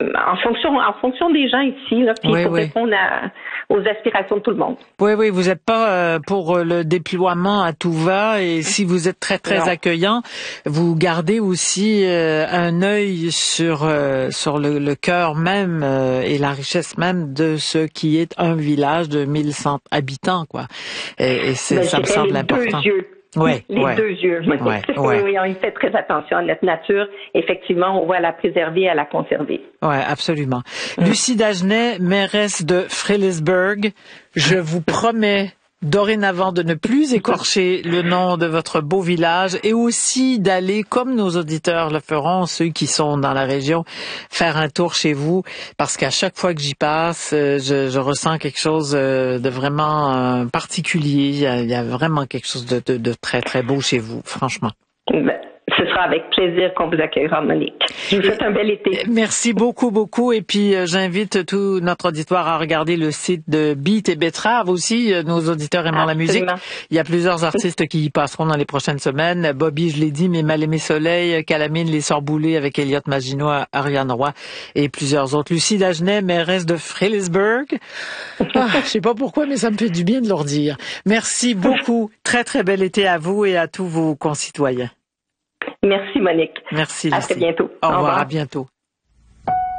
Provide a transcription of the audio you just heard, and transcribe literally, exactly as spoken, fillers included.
en fonction, en fonction des gens ici, là, puis oui, pour oui. répondre à, aux aspirations de tout le monde. Oui, oui, vous n'êtes pas euh, pour le déploiement à tout va, et si vous êtes très, très Non. accueillant, vous gardez aussi euh, un œil sur euh, sur le, le cœur même euh, et la richesse même de ce qui est un village de mille cent habitants, quoi. Et, et c'est, Ben, ça me semble les important. Deux yeux. Ouais, les ouais. deux yeux. Ouais, ouais. Oui, on y fait très attention à notre nature. Effectivement, on va la préserver et à la conserver. Oui, absolument. Mm. Lucie Dagenet, mairesse de Frélisburg, je vous promets dorénavant de ne plus écorcher le nom de votre beau village et aussi d'aller, comme nos auditeurs le feront, ceux qui sont dans la région, faire un tour chez vous, parce qu'à chaque fois que j'y passe, je, je ressens quelque chose de vraiment particulier. Il y a, il y a vraiment quelque chose de, de, de très, très beau chez vous, franchement. Ben, ce sera avec plaisir qu'on vous accueillera, Monique. Je vous souhaite un bel été. Merci beaucoup, beaucoup. Et puis, euh, j'invite tout notre auditoire à regarder le site de Beat et Betrave aussi, euh, nos auditeurs aimant Absolument. la musique. Il y a plusieurs artistes qui y passeront dans les prochaines semaines. Bobby, je l'ai dit, mais Mal-Aimé Soleil, Calamine, Les Sœurs Boulay avec Elliot Maginot, Ariane Roy et plusieurs autres. Lucie Dagenet, mairesse de Frélisburg. Ah, je sais pas pourquoi, mais ça me fait du bien de leur dire. Merci beaucoup. Très, très bel été à vous et à tous vos concitoyens. Merci, Monique. Merci, Lucie. À très bientôt. Au revoir, Au revoir. À bientôt.